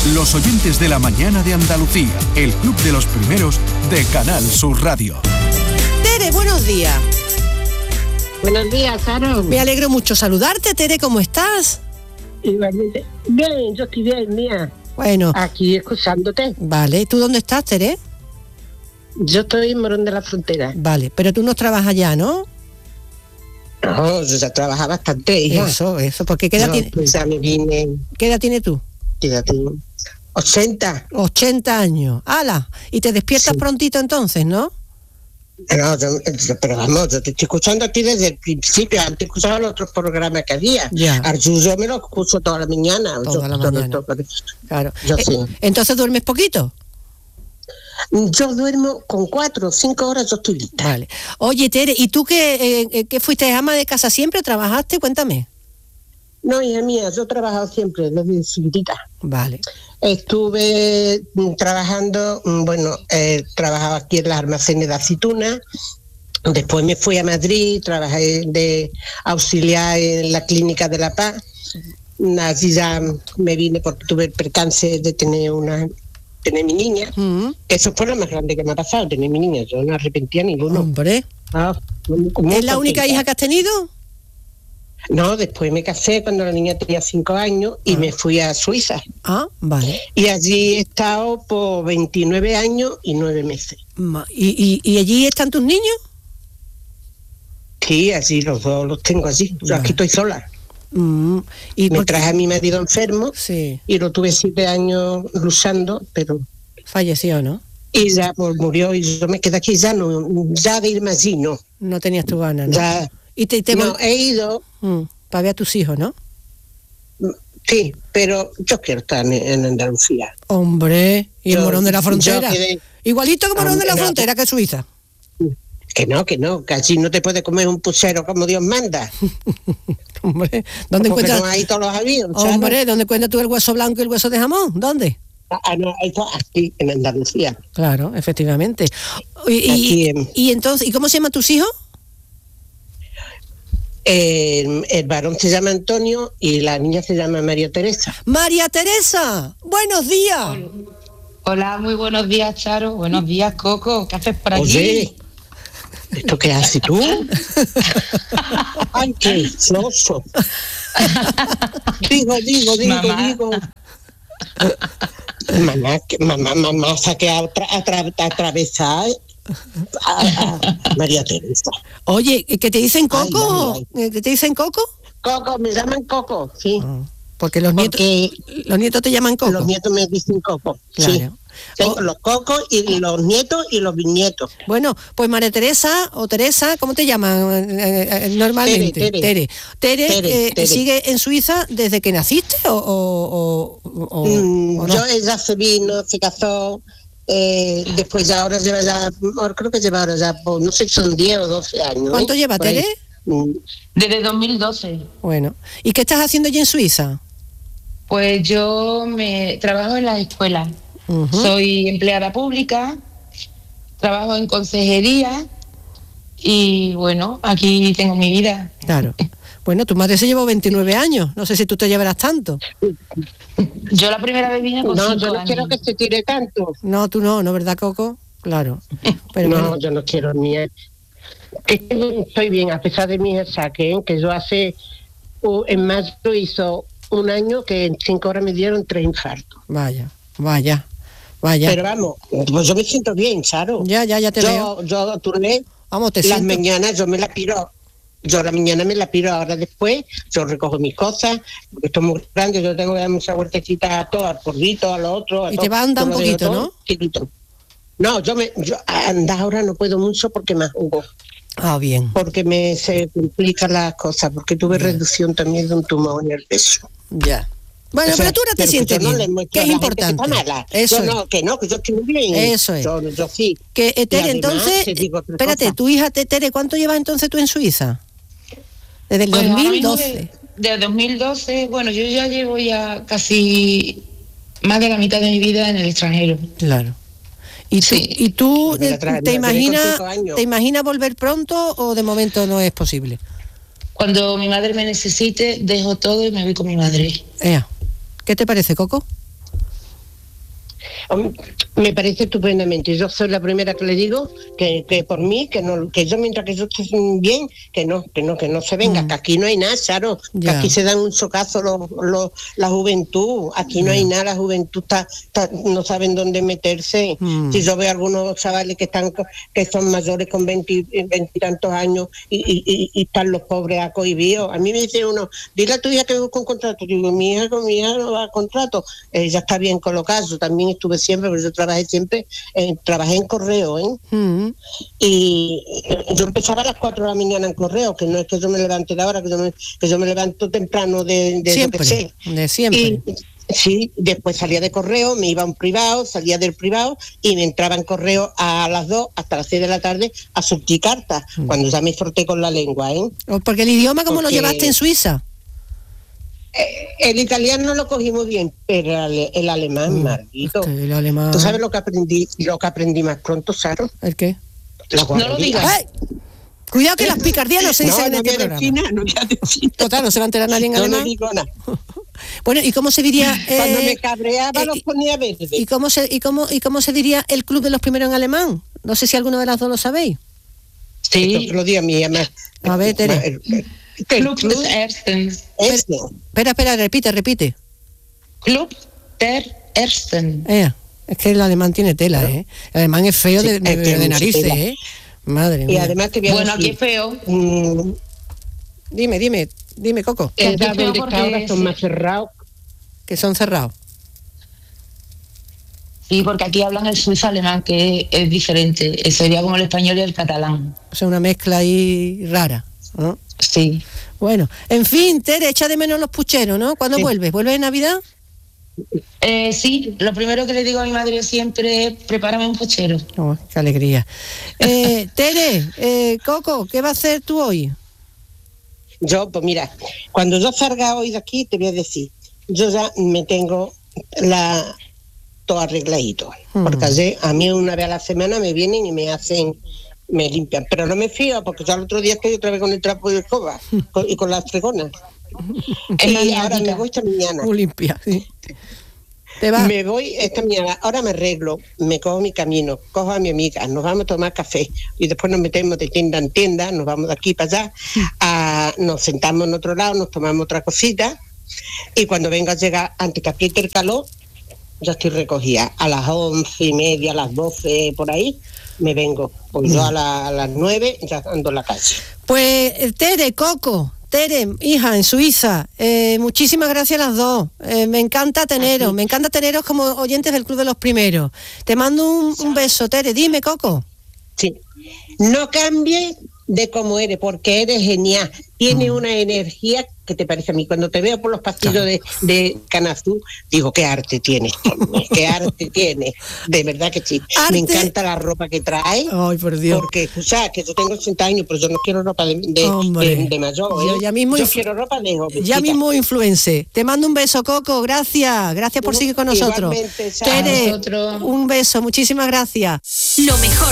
Los oyentes de la mañana de Andalucía, el club de los primeros de Canal Sur Radio. Tere, buenos días. Buenos días, Saro. Me alegro mucho saludarte, Tere, ¿cómo estás? Igualmente. Bien, yo estoy bien, mía. Bueno. Aquí escuchándote. Vale, ¿tú dónde estás, Tere? Yo estoy en Morón de la Frontera. Vale, pero tú no trabajas ya, ¿no? No, yo ya trabajo bastante, hija. Eso, porque ¿qué edad tiene? Pues ya me vine. ¿Qué edad tienes tú? ¿Qué edad tengo? 80. 80 años. ¡Hala! Y te despiertas prontito entonces, ¿no? No, pero vamos, yo te estoy escuchando a ti desde el principio. Antes escuchaba los otros programas que había. Ya. Yo me lo escucho toda la mañana. Toda la mañana. Claro. Yo sí. ¿Entonces duermes poquito? Yo duermo con 4 o 5 horas, yo estoy lista. Vale. Oye, Tere, ¿y tú qué fuiste ama de casa siempre? ¿Trabajaste? Cuéntame. No, hija mía, yo he trabajado siempre desde chiquitita. Vale. Estuve trabajando, trabajaba aquí en los almacenes de aceituna. Después me fui a Madrid, trabajé de auxiliar en la clínica de La Paz. Allí ya me vine porque tuve el percance de tener mi niña. Eso fue lo más grande que me ha pasado, tener mi niña. Yo no arrepentía ninguno. Hombre. ¿Es la única hija que has tenido? No, después me casé cuando la niña tenía 5 años y me fui a Suiza. Ah, vale. Y allí he estado por 29 años y 9 meses. ¿Y allí están tus niños? Sí, allí los dos los tengo allí. Yo aquí estoy sola. ¿Y me traje a mi marido enfermo y lo tuve 7 años luchando, pero... Falleció, ¿no? Y ya pues murió y yo me quedé aquí, ya de irme allí, no. No tenías tu ganas, ¿no? Ya... ¿Y no, he ido... para ver a tus hijos, ¿no? Sí, pero yo quiero estar en Andalucía. Hombre, y en Morón de la Frontera. Quedé... Igualito que Morón de la Frontera, que Suiza. Que no, que allí no te puedes comer un puchero como Dios manda. Hombre, ¿dónde encuentras? No hay todos los aviones. Hombre, ¿dónde encuentras tú el hueso blanco y el hueso de jamón? ¿Dónde? No, esto aquí, en Andalucía. Claro, efectivamente. Y entonces, ¿y cómo se llaman tus hijos? El varón se llama Antonio y la niña se llama María Teresa. María Teresa, buenos días. Hola, muy buenos días, Charo. Buenos días, Coco. ¿Qué haces por aquí? Oye, ¿esto qué haces tú? Ay, qué soso. Digo. Mamá, saqué a atravesar a María Teresa. Oye, ¿qué te dicen Coco? Ay. ¿Qué te dicen Coco? Coco, me llaman Coco, sí. Porque los nietos te llaman Coco. Los nietos me dicen Coco, claro. Sí. Tengo los cocos y los nietos y los bisnietos. Bueno, pues María Teresa o Teresa, ¿cómo te llaman normalmente? Tere. ¿Sigue en Suiza desde que naciste o no? Ella se vino, se casó, después ya creo que lleva ahora ya, no sé si son 10 o 12 años. ¿Cuánto lleva Tere? Desde 2012. Bueno, ¿y qué estás haciendo allí en Suiza? Pues yo trabajo en la escuela. Soy empleada pública, trabajo en consejería y bueno, aquí tengo mi vida. Claro. Bueno, tu madre se llevó 29 años, no sé si tú te llevarás tanto. Yo la primera vez vine con 5 años. No, yo no quiero que se tire tanto. No, tú no, ¿verdad, Coco? Claro. Pero no, bueno. Yo no quiero ni... Estoy bien, a pesar de mi saque, que yo en marzo hizo un año que en 5 horas me dieron 3 infartos. Vaya. Pero vamos, pues yo me siento bien, Charo. Ya te veo. Yo turné. Vamos, las mañanas yo me la piro. Yo la mañana me la piro, ahora después yo recojo mis cosas, porque esto es muy grande, yo tengo que dar muchas vueltecitas a todo, al porrito, a lo otro. Y te va a andar un poquito, todo, ¿no? Chiquito. No, yo andar ahora no puedo mucho porque me ahogo. Ah, bien. Porque se complican las cosas, porque tuve reducción también de un tumor en el peso. Ya. Bueno, pero tú ahora te sientes bien, que es importante. Eso que yo estoy muy bien. Eso es. Yo sí. Que Tere, entonces, espérate, tu hija Tere, ¿cuánto llevas entonces tú en Suiza? Desde el 2012. Desde 2012, bueno, yo ya llevo casi más de la mitad de mi vida en el extranjero. Claro. ¿Y tú te imaginas volver pronto o de momento no es posible? Cuando mi madre me necesite, dejo todo y me voy con mi madre. ¿Qué te parece, Coco? Me parece estupendamente. Yo soy la primera que le digo que por mí, que yo mientras que yo esté bien, que no se venga, que aquí no hay nada, Charo, que aquí se dan un socazo la juventud, aquí no hay nada, la juventud no saben dónde meterse. Si yo veo algunos chavales que son mayores con 20 y tantos años y están los pobres acohibidos. A mí me dice uno, dile a tu hija que busque un contrato. Digo, mi hija no va a contrato, ella está bien colocada. Yo también estuve siempre, porque yo trabajé en correo, y yo empezaba a las 4 de la mañana en correo, que no es que yo me levante de ahora, que yo me levanto temprano de siempre, lo que sé. De siempre. Sí, después salía de correo, me iba a un privado, salía del privado y me entraba en correo a las 2 hasta las 6 de la tarde a surtir cartas, cuando ya me froté con la lengua, Porque el idioma, ¿cómo lo llevaste en Suiza? El italiano lo cogí muy bien, pero el alemán, maldito. El alemán... ¿Tú sabes lo que aprendí más pronto, Saro? ¿El qué? No lo digas. ¡Ay! Cuidado que las picardías no se dicen en este programa. Total, no se va a enterar nadie en alemán. No digo nada. Bueno, ¿y cómo se diría? Cuando me cabreaba los ponía verde. ¿Y cómo se diría el club de los primeros en alemán? No sé si alguno de las dos lo sabéis. Sí. Esto lo diga mi mamá. A ver, Tere. Club des Ersten. Espera, repite. Club der Ersten. Es que el alemán tiene tela, ¿eh? El alemán es feo de narices, ¿eh? Madre mía. Y además te voy a decir, aquí es feo. Dime, Coco. El donde ahora son más cerrados. Que son cerrados. Sí, porque aquí hablan el suizo alemán, que es diferente. Sería como el español y el catalán. O sea, una mezcla ahí rara, ¿no? Sí. Bueno, en fin, Tere, echa de menos los pucheros, ¿no? ¿Cuándo vuelves? ¿Vuelves en Navidad? Sí, lo primero que le digo a mi madre siempre es prepárame un puchero. Oh, qué alegría. Tere, Coco, ¿qué vas a hacer tú hoy? Yo, pues mira, cuando yo salga hoy de aquí, te voy a decir, yo ya me tengo todo arregladito, porque ayer, a mí una vez a la semana me vienen y me limpian, pero no me fío, porque yo el otro día estoy otra vez con el trapo de escoba y con las fregonas. Y ahora me voy esta mañana. Muy limpia, sí. Me voy esta mañana, ahora me arreglo, me cojo mi camino, cojo a mi amiga, nos vamos a tomar café y después nos metemos de tienda en tienda, nos vamos de aquí para allá, nos sentamos en otro lado, nos tomamos otra cosita y cuando venga a llegar, antes que apriete el calor, ya estoy recogida. A las 11:30, a las 12, por ahí, me vengo. Pues yo a las 9 ya ando en la calle. Pues Tere, Coco, hija, en Suiza, muchísimas gracias a las dos. Me encanta teneros como oyentes del Club de los Primeros. Te mando un beso, Tere. Dime, Coco. Sí. No cambies de cómo eres, porque eres genial. Tienes una energía que te parece a mí. Cuando te veo por los pasillos de Canazú, digo, qué arte tienes, qué arte tienes. De verdad que sí. ¿Arte? Me encanta la ropa que traes. Ay, por Dios. Porque, o sea, que yo tengo 80 años, pero yo no quiero ropa de mayor. Yo quiero ropa de joven. Ya mismo influencer. Te mando un beso, Coco. Gracias por seguir con nosotros. Igualmente, Tere, un beso. Muchísimas gracias. Lo mejor